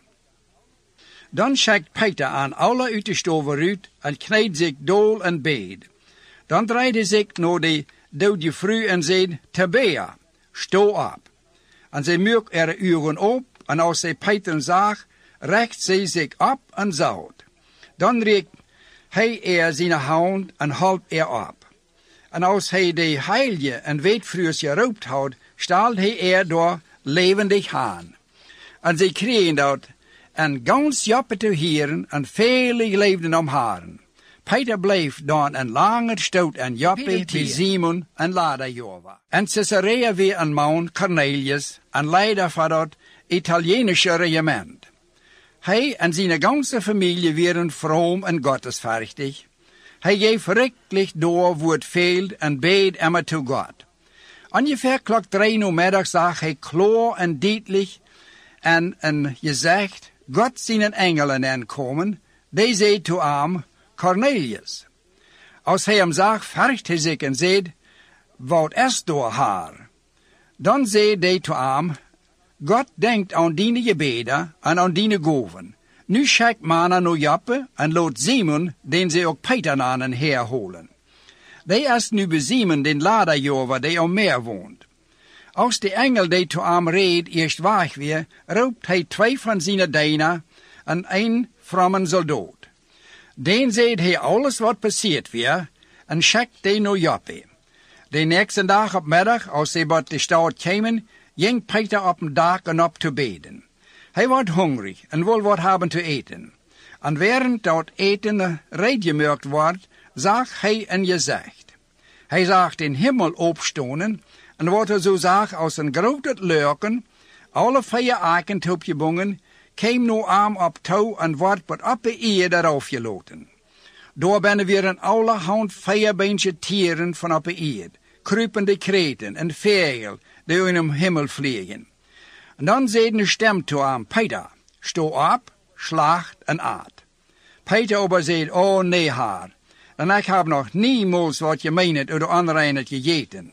Dan schikt Peter aan alle uit de stoof uit en kneedt zich dol en beed. Dan draaide zich naar de dode vrouw en zei, Tabea, sto op. En zij merkt ogen op, en als zij Peter zag, recht zij zich op en zout. Dan reikt hij zijn hand en hield op. En als hij de heilige en weetvrouwers geroopt had, stelde hij door levendig aan. En zij kregen dat en gans Joppe te heren en vele leefden om haren. Peter bleef dan een lange stoot aan Joppe bij Simon en later Jova. En Caesarea weer een man, Cornelius, en leider van dat Italienische regiment. Hij en zijn ganze familie waren vroom en gottesvruchtig. Hij geef rechtlich door woord veel en beed immer to God. Ongeveer klok 3 uur middag zag hij klaar en duidelijk en gezegd, God zijn engelen aankomen, die zei to hem, Cornelius. Als hij hem zag, vergt hij zich en zei, wat is door haar? Dan zei hij to hem, God denkt aan die gebeden en aan die goven. Nu schikt mannen naar Joppe en laat Simon, den ze ook Peter namen, herholen. Die is nu bij Simon, den laderjover, die om meer woont. Als de engel die to hem reed eerst weg weer, roept hij 2 van zijn dienaren en 1 frommen soldaat. Den zei hij alles wat passiert weer en schikt die naar Joppe. De nächste dag op middag, als ze bij de stad kwamen, ging Peter op een dak en op te beden. Hij werd hungrig en wil wat hebben te eten. En während dat eten reedgemerkt wordt, zag hij een gezicht. Hij zag den hemel opstonen en wat er zo zag als een grote leuken, alle 4 aken opgebogen, kwam nu arm op touw en wordt wat op de eerde eraf gelaten. Door binnen weer allerhand 4-beentje tieren van op de eerde, kruipende kreten en vogel die in de hemel vliegen. En dan zei een stem toe hem, Peter, sto op, slacht en aat. Peter aber zei, oh nee haar, en ik heb nog niemals wat je meent uit de onreinheid gegeten.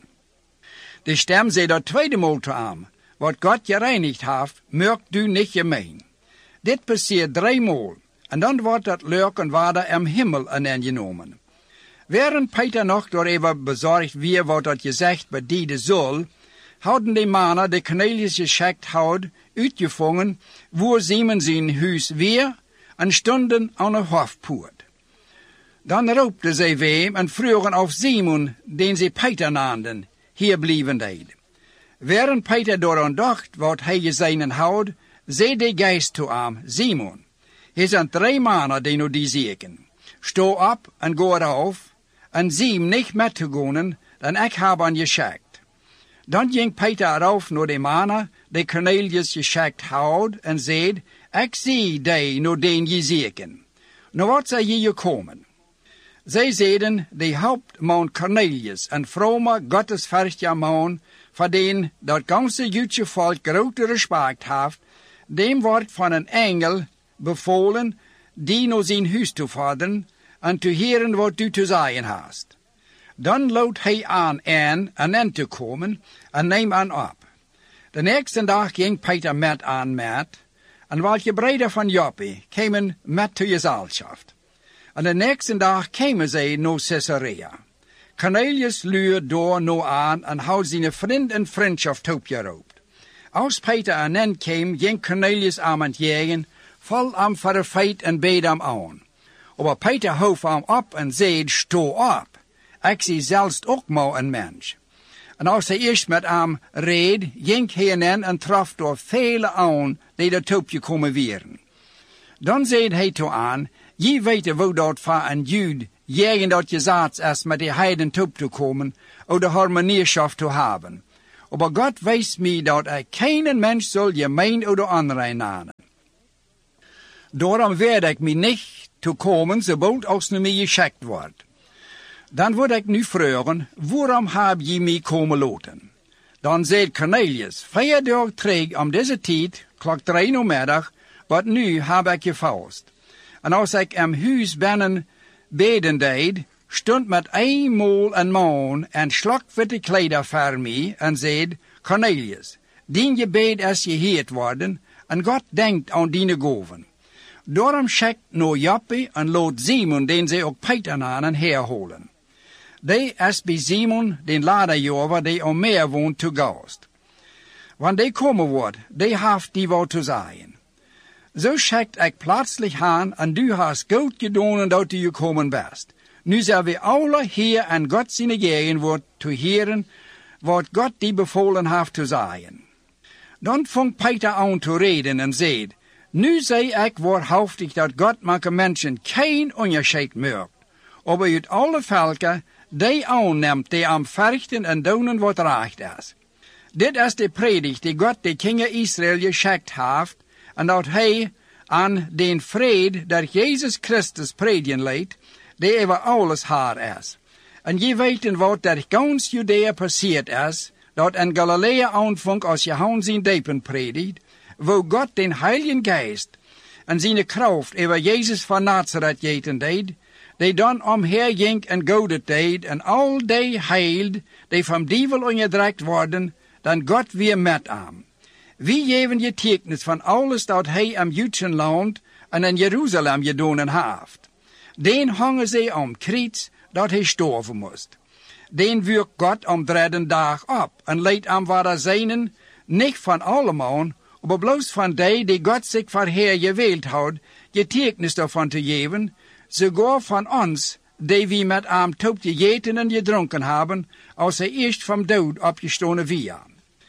De stem zei dat tweede maal toe hem, wat God gereinigd heeft, merkt u niet gemeen. Dit passiert 3 maal, en dan wordt dat leuken waarder im hemel aangenomen. Während Peter nog door even bezorgd weer wat dat gezegd bedienen zal, hadden de mannen die Cornelius geschikt had, uitgevangen, voor Simon zijn huis weer, en stonden aan de hofpoort. Dan roepten zij hem en vroegen of Simon, den ze Peter naamden, hier blijven deed. Während Peter daaraan dacht wat hij gezien had, zei de geest toe hem, Simon, er zijn 3 mannen die nu die zieken. Sto op en ga eraf, en zie hem niet met te gaan, dan ik heb aan je geschikt. Dan ging Peter eraf naar de mannen die Cornelius geschikt had en zei, ik zie die nu den je zieken. Nou wat zijn je gekomen? Zij zeiden, de hoofdman Cornelius, een vrome, gottesvruchtige man, voor den dat ganze Joodse volk grote respect heeft, dem wordt van een engel bevolen, die naar zijn huis te vorderen en te heren wat u te zeggen hast. Dan loopt hij aan en te komen en neem aan op. De nächste dag ging Peter met aan met, en welke breder van Joppe kwamen met de gezelschap. En de nächste dag kwamen zij naar Caesarea. Cornelius luurde door nou aan en had zijn vriend en vriendschap opgeroopt. Als Peter aan kwam, ging Cornelius aan het jagen, vol am voor de feit en beed hem aan. Maar Peter hoofd hem op en zei, sto op. Ik zie zelfs ook maar een mens. En als hij eerst met hem reed, ging hij en trof door vele aan die dat toopje komen wieren. Dan zei hij toe aan, je weet hoe dat van een Jood jegen dat je zaad is met die heiden top te komen, of de harmonieschap te hebben. Aber God wijst mij dat geen mens zal je mijn of de andere namen. Daarom werd ik mij niet te komen, sobald als nu mij geschickt wordt. Dan word ik nu vragen, waarom heb je mij komen laten? Dan zei Cornelius, 4 dagen terug om deze tijd, klok 3 middag, wat nu heb ik je vast. En als ik im huis binnen beden deed, stond met eenmaal een man en slok witte kleider voor mij en zei, Cornelius, dien gebed is geheerd worden en God denkt aan die goven. Daarom schikt naar Joppe en laat Simon, den zij ook Peter namen, herholen. Die is bij Simon, den laderjover, die om meer woont, te gast. Wanneer die komen wordt, die heeft die wat te zeggen. Zo schikt ik plötzlich aan en du hast goed gedaan dat du gekomen bent. Nu zijn we alle hier en God zijn gegenwoord te heren, wat God die bevolen heeft te zeggen. Dan vond Peter aan te reden en zei, nu zei ik waarhaftig dat God met mensen geen onderscheid maakt, aber uit alle volken die aanneemt die am verrichten en doen wat recht is. Dit is de predigt die God de kingen Israël geschikt heeft, en dat hij aan den vrede dat Jezus Christus predigen leidt, die over alles haar is. En je weten wat dat gans Judea passiert is, dat in Galilea aanvang als Johannes zijn depen predigt, wo God den Heiligen Geest en zijn kracht over Jezus van Nazareth jeten deed, die dan omher ging en godet deed, en al die heild, die van dievel onderdrukt worden, dan God weer met hem. Wie geven je tekens van alles dat hij am Joodse land en in Jeruzalem gedaan heeft. Den hangen ze om kruis dat hij sterven moest. Den wuurt God om 3 dag op en leidt hem waar zijnen, niet van allemaal, maar bloos van die God zich voor Heer gewild houdt, je tekens daarvan te geven, sogar van ons, die we met hem top gegeten en gedronken hebben, als hij eerst van dood opgestonden was.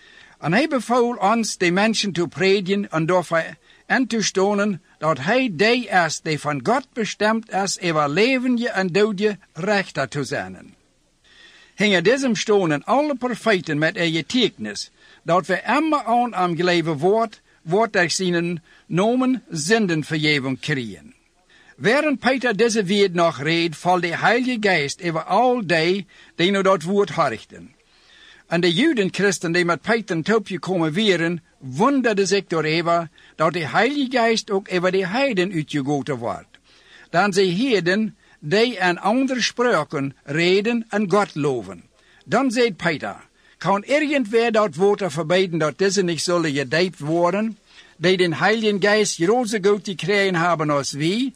En hij beval ons de mensen te predigen en daarvoor en te stonen dat hij die is die van God bestemd is over levende en dode rechter te zijn. Hingen diesem stonen alle profeten met je tekens, dat we immer aan hem geleven wordt er zijn nomen zindenvergeving krijgen. Während Peter deze woord nog reed, valt de Heilige Geest over al die nu dat woord horchten. En de Judenchristen die met Peter en toopje komen waren, wonderden zich daarover dat de Heilige Geest ook over de heiden uitgegoten wordt. Dan zij heden die en andere spraken reden en God loven. Dan zei Peter, kan irgendwer dat woord verbieden dat deze niet zullen gedijpt worden, die den Heiligen Geist grote goed gekregen hebben als wie?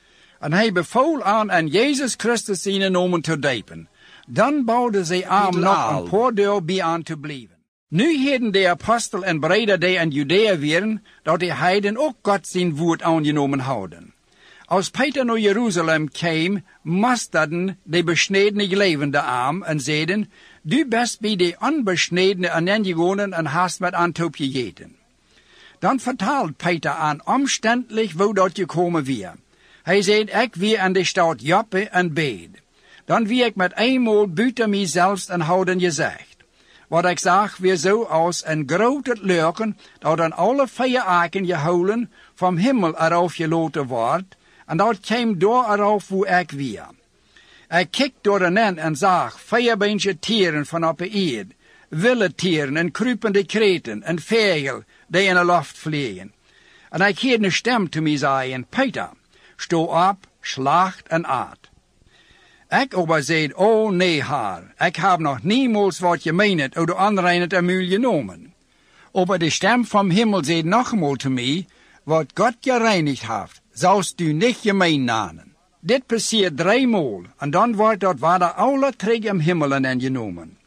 En hij beval aan en Jezus Christus zijn nomen te dijpen. Dan bouwden zij aan nog een paar deur bij aan te blijven. Nu hadden de apostel en breder die in Judea waren, dat de heiden ook God zijn woord aangenomen houden. Als Peter naar Jeruzalem kwam, musterden de besnedene levende aan en zeiden, du best bij de onbesnedene en ingegonen en hast met Antop gegeten. Dan vertaalt Peter aan omständlich wo dat gekomen weer. Hij zei, ik weer aan de stad Joppe en bed. Dan wie ik met eenmaal buiten mijzelf en houden gezegd. Wat ik zag weer zo als een grote leuken, dat aan alle 4 aken gehouden, vom himmel eraf gelaten wordt, en dat kwam door eraf wo ik weer. Ik keek door en zag 4 beentje tieren van op de eerd, wilde tieren en krupende kreten en vegel die in de lucht vliegen. En ik hoorde een stem te mij zeggen, Peter, sto op, slacht en aat. Ik aber zei, oh nee haar, ik heb nog niemals wat je meent, of de anderen het amul genomen. Aber de stem vom Himmel zei nogmaals te mij, wat God gereinigd heeft, zoust u niet gemeen namen. Dit passiert 3 maal, en dan wordt dat waar alle 3 im Himmelen ingenomen.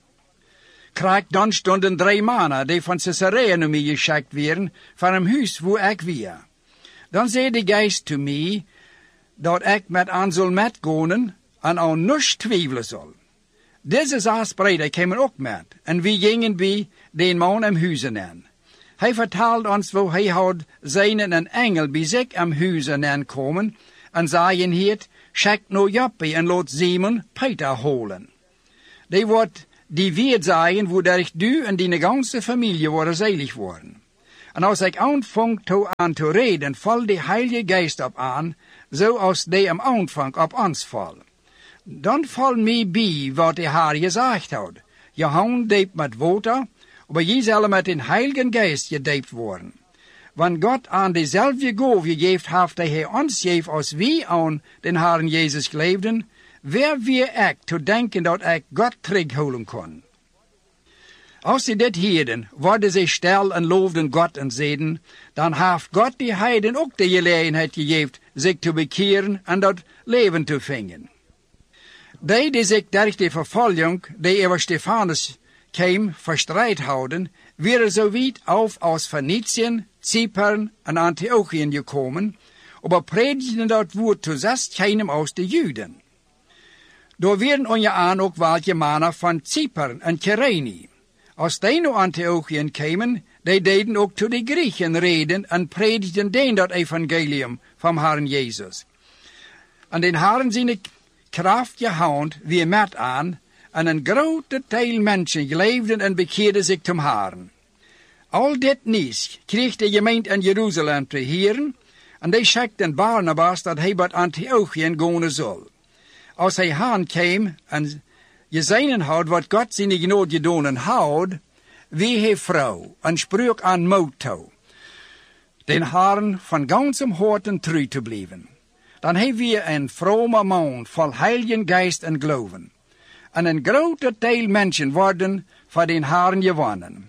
Krijg dan stonden 3 mannen, die van Caesarea naar mij geschikt werden, van een huis wo ik weer. Dan zei de geest te mij, dat ik met aan zal metgonen, en aan niets twijfelen zal. Deze 6 breder kwamen ook met, en we gingen bij den man am huizen aan. Hij vertelde ons hoe hij had zijn een engel bij zich am huizen aankomen, en zeiden het, schik nou Joppe en laat Simon Peter holen. Die wordt die weer zijn, wo der du en die ganze familie worden zeilig worden. En als ik aanvang aan te reden, val de Heilige Geest op aan, zoals die am aanvang op ons val. Dan val mij bij wat de Heer gezegd had. Johannes doopt met water, maar je zal met een Heiligen Geest gedoopt worden. Want God aan dezelfde goof gegeven heeft die hij ons geeft als wij aan den Heer Jezus geloofden, wer weer ik te denken dat ik God terughouden kon. Als ze dit hielden, worden ze stil en loofden God en zeiden, dan heeft God die heiden ook de gelegenheid gegeven zich te bekeren en dat leven te vingen. Die zich durch de vervolging die over Stefanus kwam verstrijd houden, waren zo weit auf aus Phoeniciën, Zypern en Antiochien gekomen, aber predigten dat woord zuerst keinem aus de Juden. Door werden onder aan ook welke mannen van Zypern en Kyrene. Als die naar Antiochien kwamen, die deden ook tot de Griechen reden en predigten den dat evangelium van Herren Jezus. En den Herren zijn krachtige hand weer met aan, en een grote deel mensen geloofden en bekeerden zich tot Herren. Al dit nieuws kreeg de gemeente in Jeruzalem te horen, en die schikten Barnabas dat hij bij Antiochien gaan zal. Als hij haan kwam en gezien had wat God zijn genade gedaan had, wie hij vrouw en sprak aan moed toe, den Herren van ganzem harten trouw te blijven. Dan hebben we een vrome man vol Heiligen Geest en geloven. En een grote deel mensen worden voor den Herren gewonnen.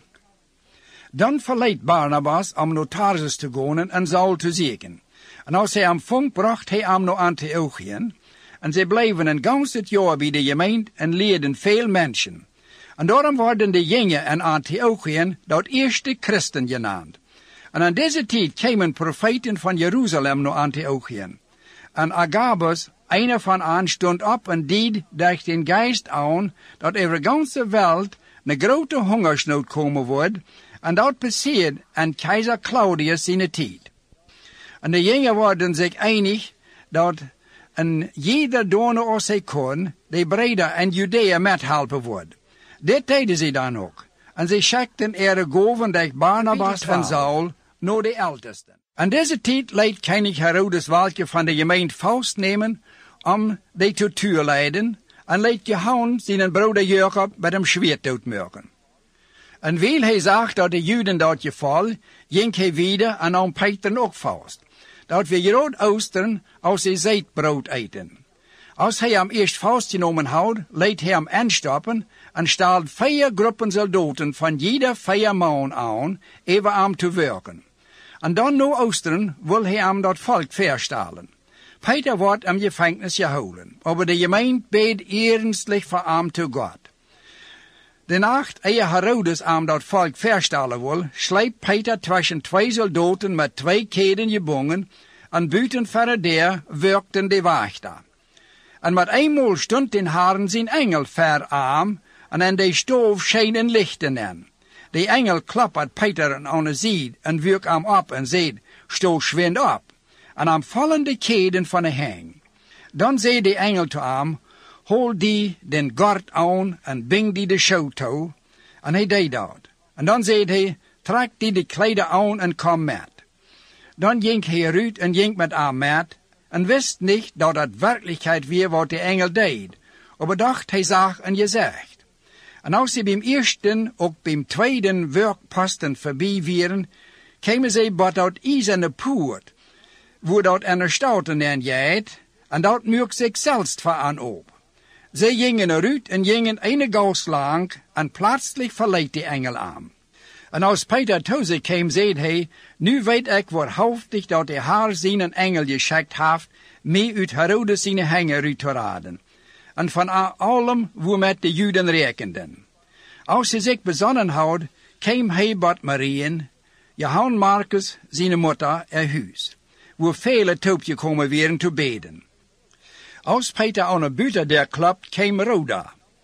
Dan verliet Barnabas om naar Tarsus te gaan en Saul te zoeken. En als hij hem vond, bracht hij hem naar Antiochien. En zij bleven een gans het jaar bij de gemeente en leerden veel mensen. En daarom worden de jongen in Antiochien dat eerste christen genaamd. En aan deze tijd kwamen profeten van Jeruzalem naar Antiochien. En Agabus, einer van hen, stond op en deed durch den Geist aan dat over de ganze wereld een grote hongersnood komen wordt. En dat passiert aan keizer Claudius zijn tijd. En de jongen worden zich einig dat en jeder doorne als hij kon, de breder en Judea methelpen wordt. Dit deden ze dan ook. En ze schikten goven durch Barnabas en Saul naar de ältesten. En deze tijd leidt koning Herodes welke van de gemeente vastnemen om de tortuur leiden en leidt Johannes zijn broeder Jacob bij hem zwaard doodmaken. En wil hij zag dat de Juden dat geval, ging hij weer en nam Peter ook vast. Dat we groot oosteren als hij zeetbrood eten. Als hij hem eerst vastgenomen had, liet hij hem aanstappen en stelde 4 groepen soldaten van jeder 4 man aan, even hem te werken. En dan na oosteren wil hij hem dat volk verstellen. Peter wordt in gevangenis gehouden, maar de gemeente beed ernstig voor hem te God. De nacht, eer Herodes hem dat volk verstellen wil, sleept Peter tussen 2 soldaten met 2 keden gebonden, en buiten verder der werkten de wachter. En met eenmaal stond den Herren zijn engel ver aan, en in de stoof schenen lichten aan. De engel klappert Peter aan de zijde en werkt hem op en zegt, sto schwind op. En hem vallen de keden van de hang. Dan zei de engel te hem, hol die den gord aan en bing die de show toe. En hij deed dat. En dan zei hij, trek die de kleider aan en kom met. Dan ging hij eruit en ging met hem met, en wist niet dat het werkelijkheid weer wat de engel deed. Maar dacht hij zag en gezegd. En als ze beim eersten ook beim tweeden werkposten voorbij waren, kwamen ze bij dat ijzerne poort, wo dat een stouten aan jaait, en dat muurt zich zelfs voor aan op. Ze gingen eruit en gingen een gaus lang, en plötzlich verliet de engel aan. En als Peter thuis kwam, zei hij, nu weet ik waarhaftig dat de Heer zijn engel geschikt heeft, mij uit Herodes zijn hanger uit te raden. En van allem wo met de Juden rekenden. Als hij zich bezonnen had, kwam hij bij Marien, Johannes Marcus, zijn moeder, huis, wo vele toopgekomen waren te beden. Als Peter aan de buiten der klopt, kwam Roda.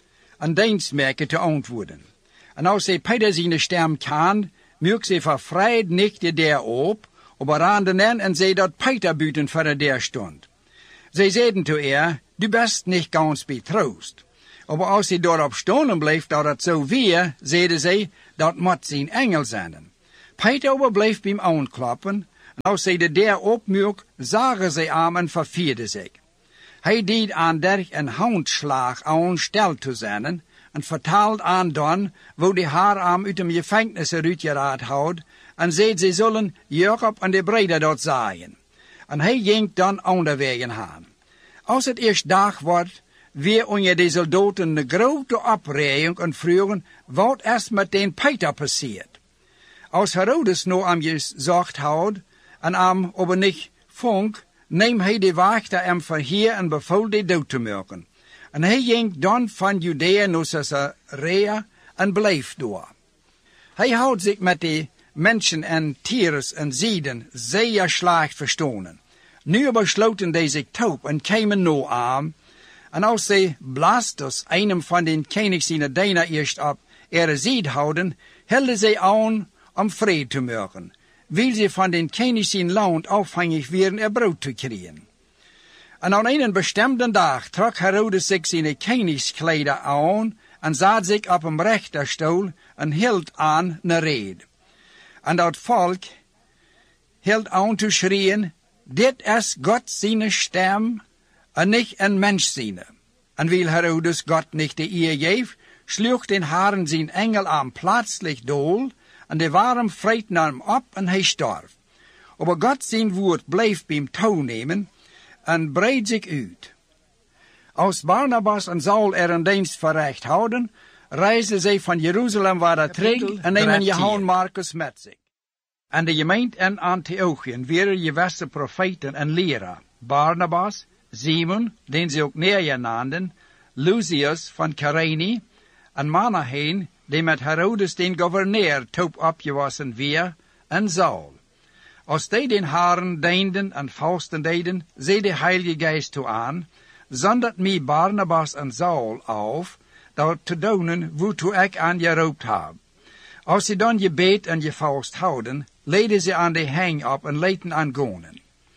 en dienstmerken te antwoorden. En als zij Peter zijn stem kan, mög zij vervreid nicht daarop, überranden en zij dat Peter buiten voor der stond. Zij zeiden zu du bist nicht ganz betroost. Aber als hij daarop stonden bleef dat het zo weer, zeiden zij, dat moet zijn engel zijn. Peter aber bleef bij hem aankloppen, en als zij de deur opmurk, zagen zij aan en vervierden zich. Hij deed aan derg een handslag aan stel te zijn, en vertaald aan dan, wo de haar aan uit hem gevangenis uitgeraad houdt, en zei zij zullen Jacob en de breder dat zaaien. En hij ging dan onderwegen gaan. Als het eerst dag wordt, weer onder de soldaten een grote opreiging en vroegen, wat is met den Peter passiert. Als Herodes nu am gezocht houdt, en am aber nicht vond, neem hij de wachter hem verheer en beval de dood te maken. En hij ging dan van Judea naar Caesarea en bleef door. Hij houdt zich met de mensen en tieren en zieden zeer slecht verstonen. Nu besloten deze zich taub en kwamen nu aan. En als zij Blastus, einem van den Königszijnen Dena eerst op zied houden, hielden zij aan om vrede te maken, wil ze van den Königszijn land afhankelijk werden brood te krijgen. En aan een bestemde dag trok Herodes zich zijn koningskleider aan en zat zich op een rechterstoel en hield aan een rede. En dat volk hield aan te schreeuwen, dit is God zijn stem en niet een mens zijn. En wil Herodes God niet de eer geef, sloeg den haren zijn engel aan plaatselijk dood, en de warm vreet hem op en hij stierf. Maar God zijn woord bleef bij hem toenemen en breid zich uit. Als Barnabas en Saul een dienst verricht houden, reisden zij van Jeruzalem waar terug en nemen Johannes Marcus met zich. En de gemeente in Antiochië waren gewassen profeten en leraar. Barnabas, Simon, den ze ook Neer naamden, Lucius van Cyrene, en Manahen, die met Herodes den gouverneur top opgewassen weer, en Saul. Als die den haren dienden en vasten deden, zei de Heilige Geest toe aan, zondert mij Barnabas en Saul auf, dat te doen, waartoe ik aan geroopt heb. Als ze dan je beet en je vast houden, leiden ze aan de hang op en leiden aan gonen.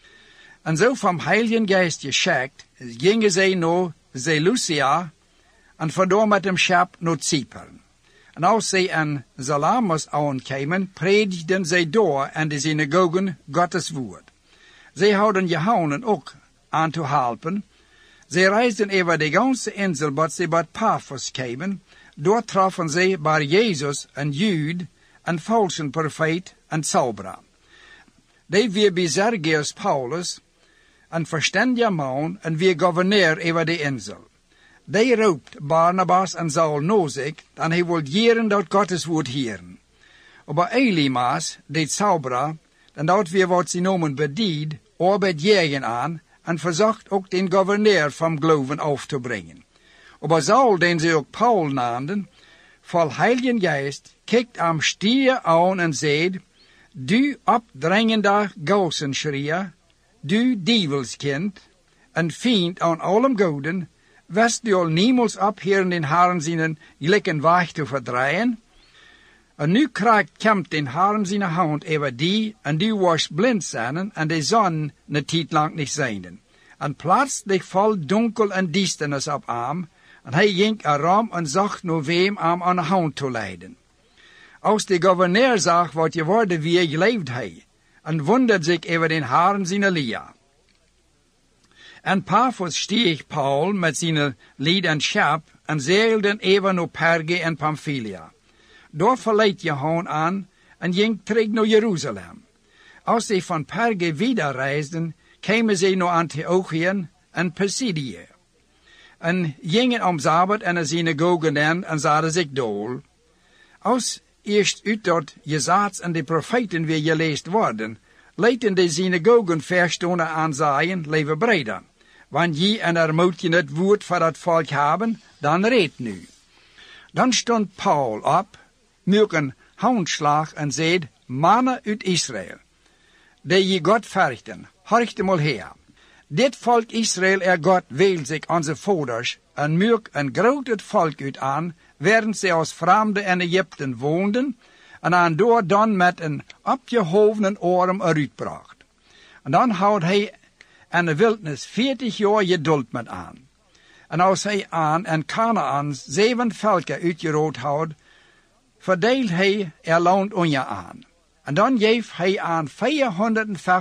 En zo vom Heiligen Geist geschickt, gingen zij naar Seleucia en vandoor met hem schap naar Cypern. En als zij aan Salamis aankwamen, predigden zij door in de synagogen Gottes woord. Zij houden Johannes ook aan te helpen. Zij reisden over de ganze insel, wat zij bij Paphos kwamen. Door troffen zij bij Jezus, een Jood, een valse profeet en zauberer. Die weer bij Sergius Paulus, een verstandiger man, en weer gouverneur over de insel. Die roept Barnabas en Saul naar zich, en hij wil jaren dat Gottes woord hieren. Maar Elimas, de zauberer, en dat weer wat ze noemen bediend, arbeid jaren aan, en verzocht ook den gouverneur van geloven af te brengen. Maar Saul, den ze ook Paul naamden, vol Heiligen Geest, kijkt am stier aan en zei, du opdringender gausenschreier, du dievelskind, en vriend aan allem goden, wist du al niemals opheren den haren zijn gelijken weg te verdrijven? En nu komt den haren zijn hand over die, en die was blind zijn, en de zon een tijd lang niet zijn. En plaatselijk vol donker en duisternis op hem, en hij ging erom en zag naar wem hem aan de hand te leiden. Als de gouverneur zag wat je worden wie geleefd hij, en wondert zich over den haren zijn Elia. En Paphos steeg Paul met zijn lied en schap en zeilden even naar Perge en Pamphylia. Daar verliet Johannes aan en ging terug naar Jeruzalem. Als ze van Perge wieder reisden, kwamen ze naar Antiochië en Pisidië. En gingen om Sabbat en de synagogen in en zaten zich dool. Als eerst uit dat Jesaats en de profeten weer gelezen worden, lieten de synagogen verstonden aan zaaien leven breder. Want je en er moet je het woord voor het volk hebben, dan reed nu. Dan stond Paul op, met een handslag en zei, mannen uit Israël, die je God verrichten, horcht mal her. Dit volk Israël God weelt zich aan zijn vaders en muur een groot het volk uit aan, während ze als vreemden in Egypten woonden, en aan door dan met een opgehovenen arm eruit bracht. En dan houdt hij in de wildnis 40 jaar geduld met aan. En als hij aan en Kanaans 7 volken uitgerold houdt, verdeelt hij land onder aan. En dan geeft hij aan 450